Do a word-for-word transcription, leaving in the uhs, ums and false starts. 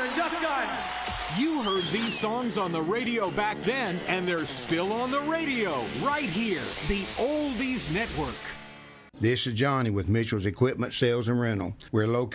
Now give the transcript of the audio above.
and duck time. You heard these songs on the radio back then, and they're still on the radio right here. The Oldies Network. This is Johnny with Mitchell's Equipment Sales and Rental. We're located